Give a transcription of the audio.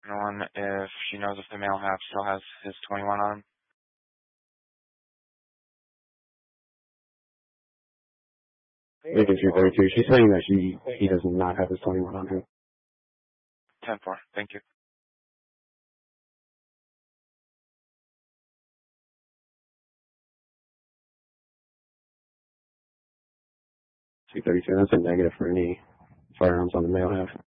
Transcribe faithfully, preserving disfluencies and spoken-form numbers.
One, if she knows if the male half still has his twenty-one on. Agent two thirty-two, she's saying that she he does not have his twenty-one on him. ten four, thank you. two thirty-two, that's a negative for any firearms on the male half.